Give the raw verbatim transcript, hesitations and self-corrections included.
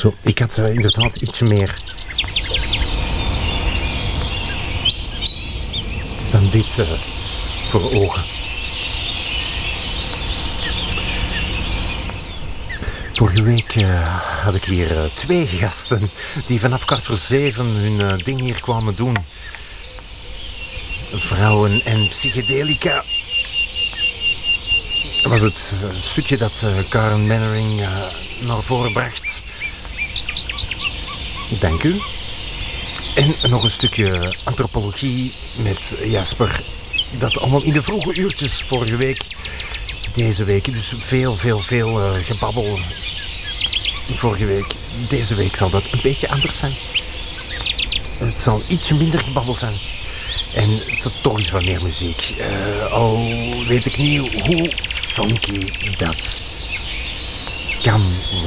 Zo, ik had uh, inderdaad ietsje meer dan dit uh, voor ogen. Vorige week uh, had ik hier uh, twee gasten die vanaf kwart voor zeven hun uh, ding hier kwamen doen. Vrouwen en psychedelica. Dat was het uh, stukje dat uh, Karen Mannering uh, naar voren bracht. Dank u. En nog een stukje antropologie met Jasper. Dat allemaal in de vroege uurtjes vorige week. Deze week. Dus veel, veel, veel uh, gebabbel. Vorige week. Deze week zal dat een beetje anders zijn. Het zal ietsje minder gebabbel zijn. En toch eens wat meer muziek. Uh, al weet ik niet hoe funky dat kan worden.